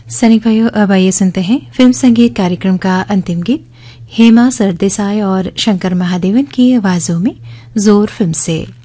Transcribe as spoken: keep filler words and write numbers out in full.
सैनिक भाइयों, अब आइए सुनते हैं फिल्म संगीत कार्यक्रम का अंतिम गीत हेमा सरदेसाई और शंकर महादेवन की आवाजों में जोर फिल्म से।